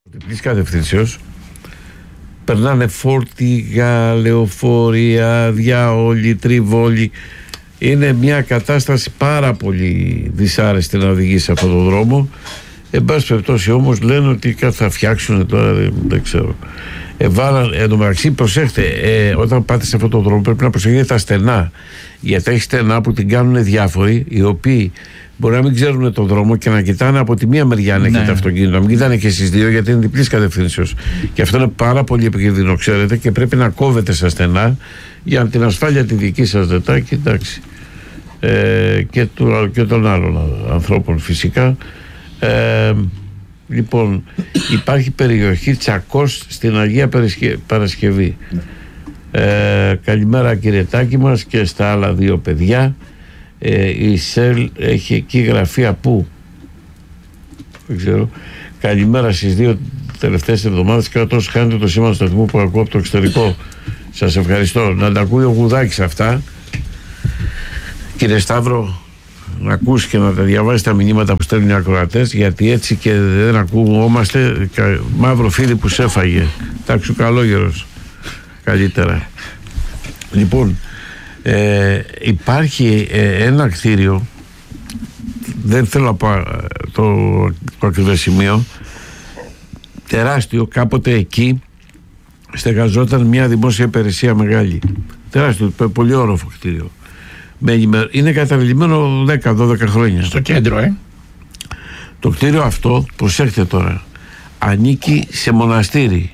Διπλής κατευθύνσεως περνάνε φόρτηγα, λεωφορεία, διάολοι, τριβόλοι. Είναι μια κατάσταση πάρα πολύ δυσάρεστη να οδηγεί σε αυτόν τον δρόμο. Εν πάση περιπτώσει όμως λένε ότι κάτι θα φτιάξουν τώρα, δεν ξέρω. Εν τω μεταξύ, προσέχτε, όταν πάτε σε αυτόν τον δρόμο πρέπει να προσέχετε τα στενά. Γιατί έχει στενά που την κάνουν διάφοροι, οι οποίοι μπορεί να μην ξέρουν τον δρόμο και να κοιτάνε από τη μία μεριά αν έχετε αυτοκίνητο. Να μην κοιτάνε και στις δύο, γιατί είναι διπλής κατευθύνσεως. Και αυτό είναι πάρα πολύ επικίνδυνο, ξέρετε, και πρέπει να κόβετε στα στενά για την ασφάλεια τη δική σας δετάκη, εντάξει. Και των άλλων ανθρώπων φυσικά. Λοιπόν, υπάρχει περιοχή Τσακός στην Αγία Παρασκευή. Καλημέρα Κυρετάκη μας και στα άλλα δύο παιδιά. Η ΣΕΛ έχει εκεί γραφεία που δεν ξέρω. Καλημέρα στις δύο τελευταίες εβδομάδες. Κρατώς χάνετε το σήμα του σταθμού που ακούω από το εξωτερικό. Σας ευχαριστώ. Να τα ακούει ο Γουδάκης αυτά, κύριε Σταύρο, να ακούσει και να τα διαβάσει τα μηνύματα που στέλνουν οι ακροατές, γιατί έτσι και δεν ακούμαστε. Μαύρο φίδι που σε έφαγε. Τάξου καλόγερος καλύτερα. Λοιπόν, υπάρχει ένα κτίριο, δεν θέλω να πω το ακριβές σημείο, τεράστιο. Κάποτε εκεί στεγαζόταν μια δημόσια υπηρεσία μεγάλη, τεράστιο, πολύ όροφο κτίριο. Είναι καταβλημένο 10-12 χρόνια. Στο κέντρο, Το κτίριο αυτό, προσέχτε τώρα, ανήκει σε μοναστήρι.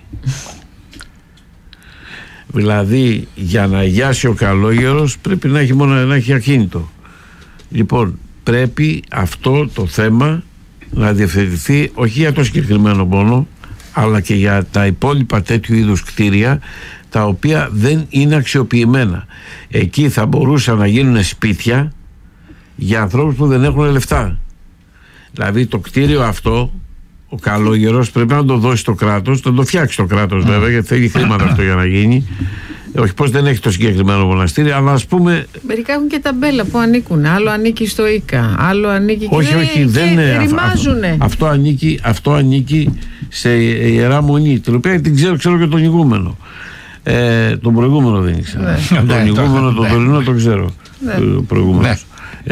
Δηλαδή, για να αγιάσει ο καλόγερος πρέπει να έχει ακίνητο. Λοιπόν, πρέπει αυτό το θέμα να διευθετηθεί, όχι για το συγκεκριμένο μόνο, αλλά και για τα υπόλοιπα τέτοιου είδους κτίρια, τα οποία δεν είναι αξιοποιημένα. Εκεί θα μπορούσαν να γίνουν σπίτια για ανθρώπους που δεν έχουν λεφτά. Δηλαδή το κτίριο αυτό, ο καλόγερος πρέπει να το δώσει το κράτος, να το φτιάξει το κράτος βέβαια, γιατί θέλει χρήματα αυτό για να γίνει. Όχι πως δεν έχει το συγκεκριμένο μοναστήρι, αλλά ας πούμε. Μερικά έχουν και ταμπέλα που ανήκουν. Άλλο ανήκει στο ΙΚΑ, άλλο ανήκει όχι, δεν είναι. Αυτό ανήκει σε Ιερά Μονή, την οποία την ξέρω και τον ηγούμενο. Τον προηγούμενο δεν ήξερα. Τον ηγούμενο, τον τωρινό τον ξέρω. Προηγούμενος.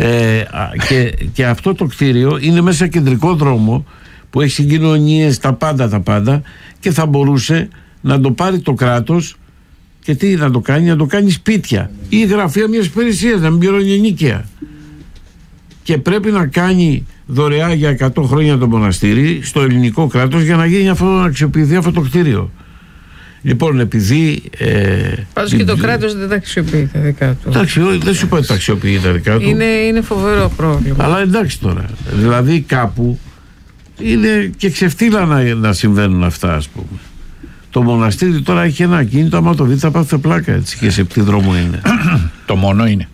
Και αυτό το κτίριο είναι μέσα κεντρικό δρόμο που έχει συγκοινωνίες, τα πάντα, και θα μπορούσε να το πάρει το κράτος και τι να το κάνει σπίτια ή γραφεία μιας υπηρεσίας, να μην πληρώνει ενίκαια. Και πρέπει να κάνει δωρεά για 100 χρόνια το μοναστήρι στο ελληνικό κράτος για να γίνει αυτό, να αξιοποιηθεί αυτό το κτίριο. Λοιπόν, επειδή. Πάντως και το κράτος δεν τα αξιοποιεί τα δικά του. Εντάξει, δεν σου πω ότι τα αξιοποιεί τα δικά του. Είναι φοβερό πρόβλημα. Αλλά εντάξει τώρα. Δηλαδή κάπου είναι και ξεφτύλα να συμβαίνουν αυτά, ας πούμε. Το μοναστήρι τώρα έχει ένα ακίνητο, άμα το δείτε θα πάθετε πλάκα, έτσι, και σε τι δρόμο είναι. Το μόνο είναι.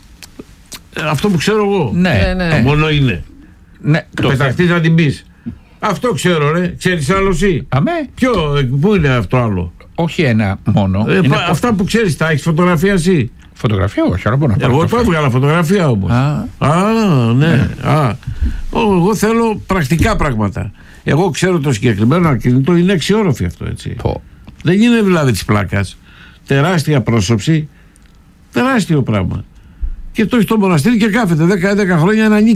Αυτό που ξέρω εγώ. Ναι. Το μόνο είναι. Ναι, το πεταχτείς να την πεις. Αυτό ξέρω, ρε. Ξέρεις άλλο εσύ? Αμέ. Πού είναι αυτό άλλο? Όχι ένα μόνο. Αυτά που ξέρεις, τα έχεις φωτογραφία εσύ? Φωτογραφία, όχι, αλλά μπορώ να Εγώ το έβγαλα φωτογραφία όμως. Ναι. Εγώ θέλω πρακτικά πράγματα. Εγώ ξέρω το συγκεκριμένο ακίνητο, είναι 6 όροφοι αυτό, έτσι. Δεν είναι δηλαδή της πλάκας. Τεράστια πρόσωψη, τεράστιο πράγμα. Και το έχει το μοναστήρι και κάθεται 10 χρόνια να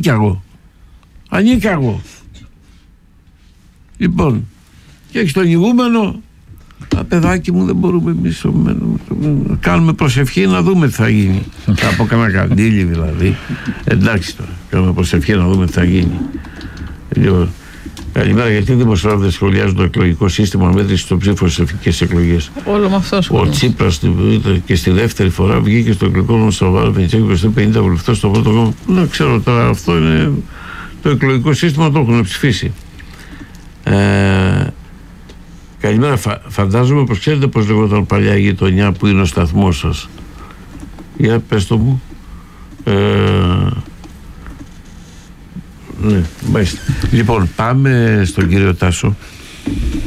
ανήκαγω. Λοιπόν, και έχει τον ηγούμενο. Παιδάκι μου, δεν μπορούμε εμείς να κάνουμε προσευχή να δούμε τι θα γίνει. Από κανένα καντήλι δηλαδή. Εντάξει τώρα, κάνουμε προσευχή να δούμε τι θα γίνει. Λοιπόν, καλημέρα, γιατί οι δημοσιογράφοι σχολιάζουν το εκλογικό σύστημα μέτρησης των ψήφων στις εθνικές εκλογές? Όλο με αυτό σχολιάζει. Ο Τσίπρας και στη δεύτερη φορά βγήκε στο εκλογικό νόμο στο Βάρο Βενιτσέκο και 50 βουλευτές στο πρώτο κόμμα. Δεν ξέρω τώρα, αυτό είναι το εκλογικό σύστημα, το έχουν ψηφίσει. Καλημέρα, φαντάζομαι πως ξέρετε πως λεγόταν παλιά η γειτονιά που είναι ο σταθμός σας. Για πες το μου. Ναι, μάλιστα. Λοιπόν, πάμε στον κύριο Τάσο.